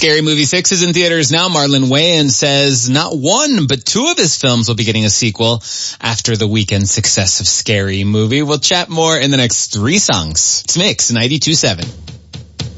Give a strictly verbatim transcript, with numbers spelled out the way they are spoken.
Scary Movie six is in theaters now. Marlon Wayans says not one, but two of his films will be getting a sequel after the weekend success of Scary Movie. We'll chat more in the next three songs. It's Mix ninety-two point seven.